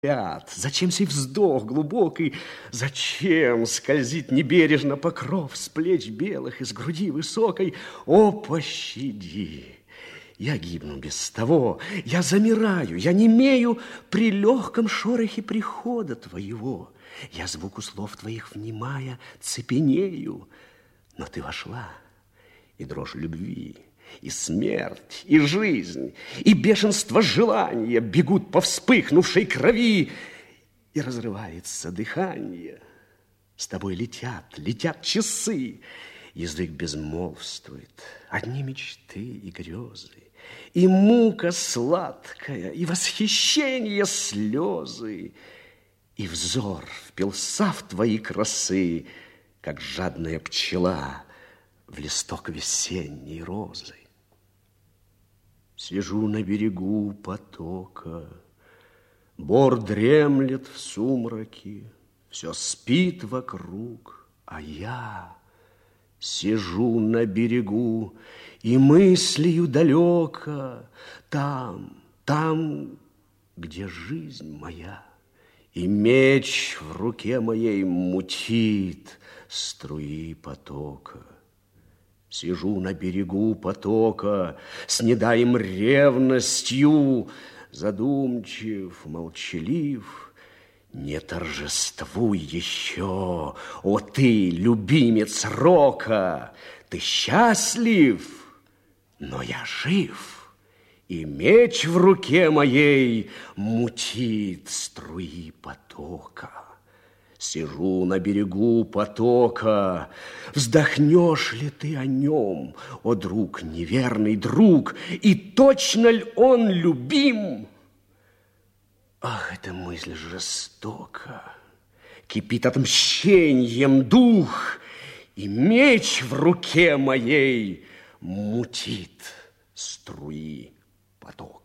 Зачем сей вздох глубокий? Зачем скользит небережно покров с плеч белых и с груди высокой? О, пощади! Я гибну без того, я замираю, я немею при легком шорохе прихода твоего. Я звуку слов твоих внимая цепенею. Но ты вошла, и дрожь любви, и смерть, и жизнь, и бешенство желания бегут по вспыхнувшей крови, и разрывается дыхание. С тобой летят часы, язык безмолвствует, одни мечты и грезы, и мука сладкая, и восхищение слезы, и взор впился в твои красы, как жадная пчела в листок весенней розы. Сижу на берегу потока, бор дремлет в сумраке, все спит вокруг, а я сижу на берегу и мыслью далеко, там, где жизнь моя, и меч в руке моей мутит струи потока. Сижу на берегу потока с недаем ревностью, задумчив, молчалив. Не торжествуй еще, о ты, любимец рока! Ты счастлив, но я жив, и меч в руке моей мутит струи потока. Сижу на берегу потока, вздохнешь ли ты о нем, о друг, неверный друг, и точно ли он любим? Ах, эта мысль жестока, кипит отмщением дух, и меч в руке моей мутит струи потока.